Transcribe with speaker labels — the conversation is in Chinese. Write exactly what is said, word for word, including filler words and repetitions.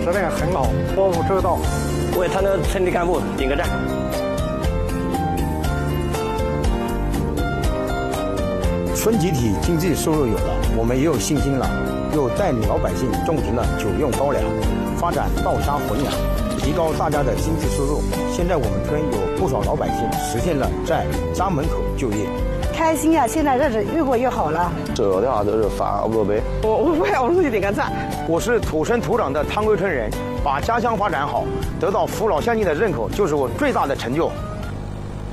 Speaker 1: 责任很老，包袱周到，
Speaker 2: 为他的村里干部顶个赞。
Speaker 3: 村集体经济收入有了，我们也有信心了，又带领老百姓种植了久用高粱，发展稻沙混养，提高大家的经济收入。现在我们村有不少老百姓实现了在家门口就业，
Speaker 4: 开心呀！现在日子越过越好了。
Speaker 5: 这的话就是发五百倍。
Speaker 4: 我我为我自己点个赞。
Speaker 3: 我是土生土长的汤沟村人，把家乡发展好，得到父老乡亲的认可，就是我最大的成就。